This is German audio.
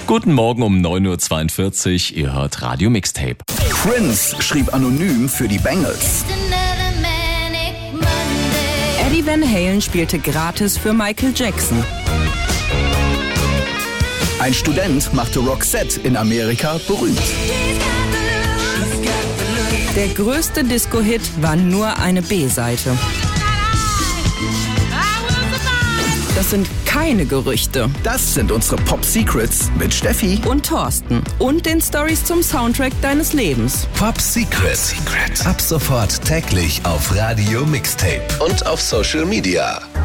Guten Morgen um 9.42 Uhr, ihr hört Radio Mixtape. Prince schrieb anonym für die Bangles. Eddie Van Halen spielte gratis für Michael Jackson. Ein Student machte Roxette in Amerika berühmt. Der größte Disco-Hit war nur eine B-Seite. Das sind keine Gerüchte. Das sind unsere Pop Secrets mit Steffi Und Thorsten. Und den Stories zum Soundtrack deines Lebens. Pop Secret. Ab sofort täglich auf Radio Mixtape und auf Social Media.